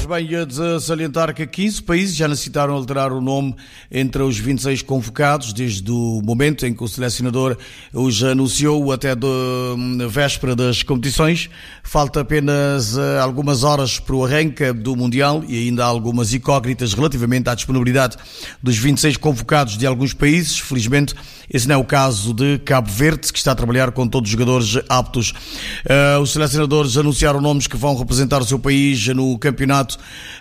bem, de salientar que 15 países já necessitaram alterar o nome entre os 26 convocados desde o momento em que o selecionador os anunciou até a véspera das competições. Falta apenas algumas horas para o arranque do Mundial e ainda há algumas incógnitas relativamente à disponibilidade dos 26 convocados de alguns países. Felizmente, esse não é o caso de Cabo Verde, que está a trabalhar com todos os jogadores aptos. Os selecionadores anunciaram nomes que vão representar o seu país no campeonato.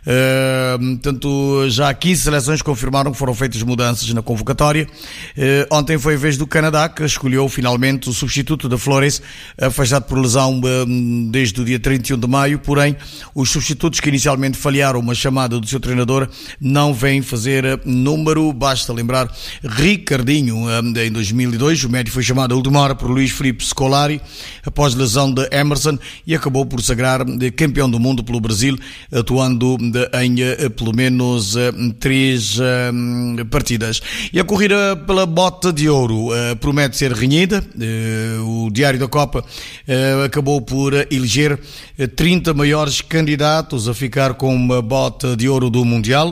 Portanto, já 15 seleções confirmaram que foram feitas mudanças na convocatória. Ontem foi a vez do Canadá, que escolheu finalmente o substituto da Flores, afastado por lesão desde o dia 31 de maio. Porém, os substitutos que inicialmente falharam uma chamada do seu treinador não vêm fazer número. Basta lembrar Ricardinho, em 2002, o médio foi chamado a última hora por Luís Filipe Scolari após lesão de Emerson e acabou por sagrar campeão do mundo pelo Brasil, atuando em pelo menos 3 partidas. E a corrida pela bota de ouro promete ser renhida. O Diário da Copa acabou por eleger 30 maiores candidatos a ficar com uma bota de ouro do Mundial.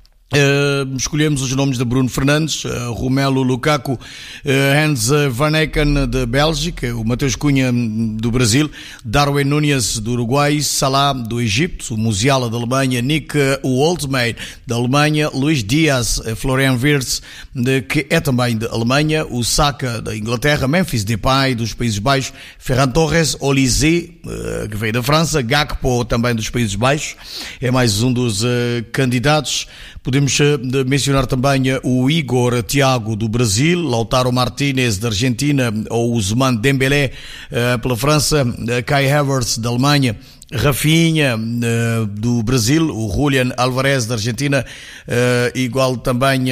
Escolhemos os nomes de Bruno Fernandes, Romelu Lukaku, Hans Van Eycken da Bélgica, o Mateus Cunha do Brasil, Darwin Núñez do Uruguai, Salah do Egito, o Musiala da Alemanha, Nick Woltemade da Alemanha, Luís Dias, Florian Wirtz, que é também da Alemanha, o Saka da Inglaterra, Memphis Depay dos Países Baixos, Ferran Torres, Olise, que veio da França, Gakpo também dos Países Baixos, é mais um dos candidatos. Podemos mencionar também o Igor Thiago do Brasil, Lautaro Martínez da Argentina, ou Ousmane Dembélé pela França, Kai Havertz da Alemanha, Rafinha do Brasil, o Julián Álvarez da Argentina, igual também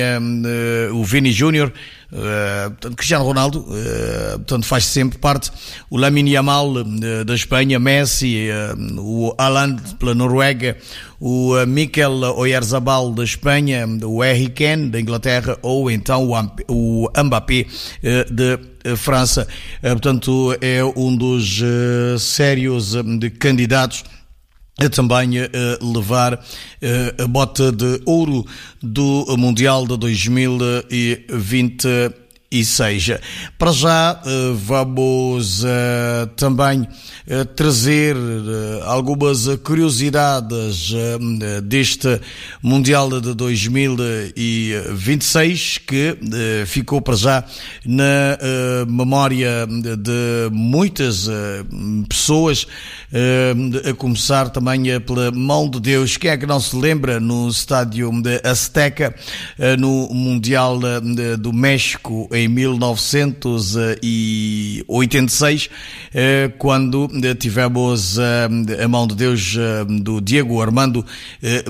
o Vini Júnior, Cristiano Ronaldo, portanto faz sempre parte, o Lamine Yamal da Espanha, Messi, o Haaland pela Noruega, o Mikel Oyarzabal da Espanha, o Harry Kane da Inglaterra ou então o Mbappé de França. Portanto, é um dos sérios de candidatos a também levar a bota de ouro do Mundial de 2026. Para já vamos também trazer algumas curiosidades deste Mundial de 2026 que ficou para já na memória de muitas pessoas, a começar também pela mão de Deus. Quem é que não se lembra no estádio de Azteca no Mundial do México em 1986, quando tivemos a mão de Deus do Diego Armando